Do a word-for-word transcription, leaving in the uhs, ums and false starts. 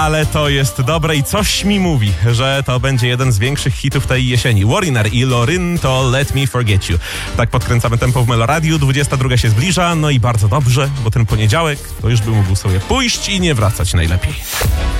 ale to jest dobre i coś mi mówi, że to będzie jeden z większych hitów tej jesieni. Warriner i Loryn to Let Me Forget You. Tak podkręcamy tempo w Meloradiu, dwudziesta druga się zbliża, no i bardzo dobrze, bo ten poniedziałek to już by mógł sobie pójść i nie wracać najlepiej.